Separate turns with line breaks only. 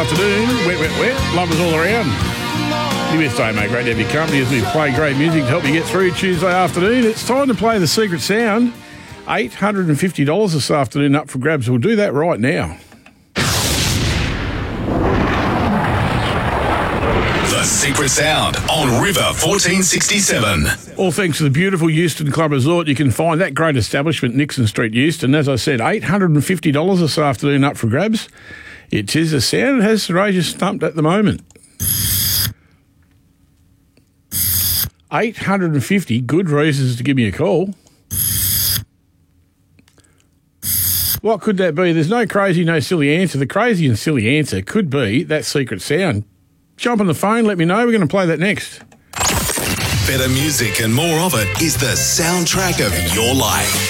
afternoon. Wet, wet, wet. Lovers all around. Your best day, mate. Great to have your company as we play great music to help you get through Tuesday afternoon. It's time to play The Secret Sound. $850 this afternoon up for grabs. We'll do that right now.
The Secret Sound on River 1467.
All thanks to the beautiful Euston Club Resort. You can find that great establishment, Nixon Street, Euston. As I said, $850 this afternoon up for grabs. It is a sound. It has Serasia stumped at the moment. 850 good reasons to give me a call. What could that be? There's no crazy, no silly answer. The crazy and silly answer could be that secret sound. Jump on the phone, let me know. We're going to play that next.
Better music and more of it is the soundtrack of your life.